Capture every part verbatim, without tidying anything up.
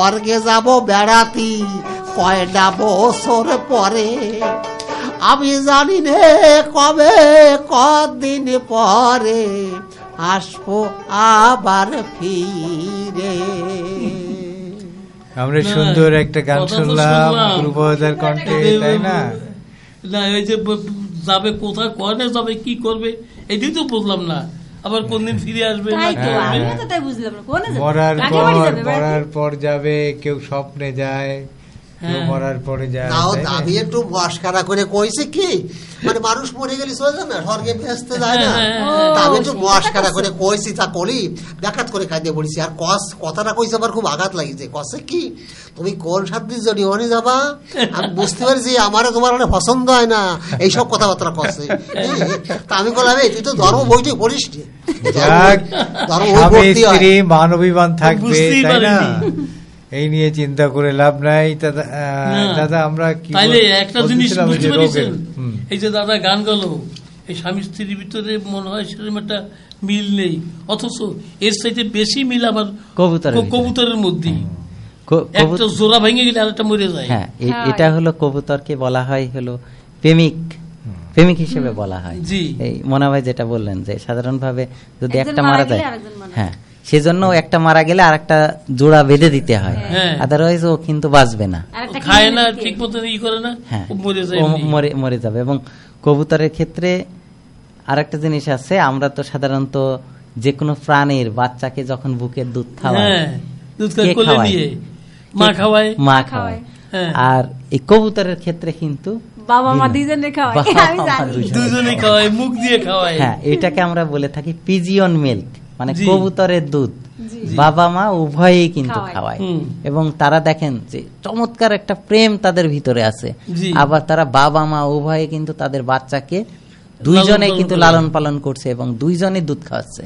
স্বর্গে যাব বেড়াতি কয়টা বছর পরে, আমি জানি নে কবে কদিন পরে আসবো আবার ফিরে। আমরা সুন্দর একটা গান শুনলাম গুরুবদার কণ্ঠে, তাই না? না এই যে যাবে কোথায় কনে যাবে কি করবে এটাই তো বুঝলাম না, আবার কোনদিন ফিরে আসবে, মরার পর মরার পর যাবে, কেউ স্বপ্নে যায়, কেউ মরার পরে যায়। আমি একটু মস্কারা করে কইছি কি, মানে মানুষ মরে গেলে চলে যায় না, স্বর্গে ভেস্তে যায় না, আমি একটু মস্কারা করে কইছি, তা করি দেখাত করে কাঁদে পড়েছি। আর কস কথাটা কইছে আমার খুব আঘাত লাগিছে। কসে কি তুমি কোন সাতদিন যদি অনে যাবা, আমি বুঝতে পারছি আমারও তোমার অনেক পছন্দ হয় না, এইসব কথাবার্তা কসে। তা আমি বললাম এই তুই তো ধর্ম বইটি পড়িস নি, মানবিমান থাকবে, তাই না? এই নিয়ে চিন্তা করে লাভ নাই দাদা। আমরা একটা জিনিস বুঝতে পেরেছেন, এই যে দাদা গান গেল, এই স্বামী স্ত্রীর ভিতরে মনে হয় সেরকম একটা মিল নেই, অথচ এর চাইতে বেশি মিল আবার কবুতরের মধ্যে। একটা জোড়া ভেঙে গেলে আরেকটা মরে যায়। হ্যাঁ, এটা হলো কবুতরকে বলা হয় হলো প্রেমিক, প্রেমিক হিসেবে বলা হয়। এই মনে হয় যেটা বললেন যে সাধারণভাবে যদি একটা মারা যায়, হ্যাঁ সেজন্য একটা মারা গেলে আর একটা জোড়া বেঁধে দিতে হয়, আদারওয়াইজ ও কিন্তু বাঁচবে না, খায় না ঠিক মতো ই করে না, হ্যাঁ মরে যাবে। এবং কবুতরের ক্ষেত্রে আরেকটা জিনিস আছে, আমরা তো সাধারণত যে কোনো প্রাণীর বাচ্চাকে যখন বুকের দুধ খাওয়াই, মা খাওয়ায় মা খাওয়ায়, আর এই কবুতরের ক্ষেত্রে কিন্তু বাবা মা দুজনে খাওয়ায়, দুজনে খাওয়ায়, মুখ দিয়ে খাওয়ায়। হ্যাঁ, এটাকে আমরা বলে থাকি পিজিয়ন মিল্ক, মানে কবুতরের দুধ বাবা মা উভয়েই কিন্তু খাওয়ায়। এবং তারা দেখেন যে চমৎকার একটা প্রেম তাদের ভিতরে আছে, আবার তারা বাবা মা উভয়ে কিন্তু তাদের বাচ্চাকে দুইজনে কিন্তু লালন পালন করছে এবং দুইজনে দুধ খাওয়াচ্ছে,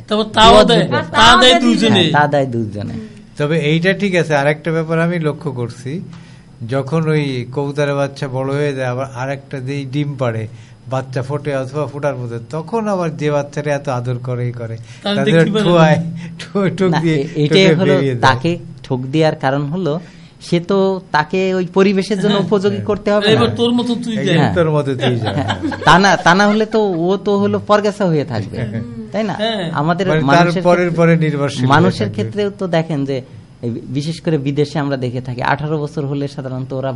তা দেয় দুইজনে। তবে এইটা ঠিক আছে, আরেকটা ব্যাপার আমি লক্ষ্য করছি, যখন ওই কবুতরের বাচ্চা বড় হয়ে যায়, আবার আরেকটা যেই ডিম পাড়ে, বাচ্চা ফোটে অথবা ফোটার মধ্যে, তখন আবার যে বাচ্চারা এত আদর করে করে তাদের ঠোয়ায় ঠোক দিয়ে, এটাই হলো তাকে ঠোক দেওয়ার কারণ হলো সে তো তাকে ওই পরিবেশের জন্য উপযোগী করতে হবে, তোর মতো তুই তোর মতো তুই যা, তা না তা না হলে তো ও তো হলো পরগাছা হয়ে থাকবে, তাই না? আমাদের মানুষের ক্ষেত্রেও তো দেখেন যে বিশেষ করে বিদেশে আমরা দেখে থাকি আঠারো বছর হলে সাধারণত ওরা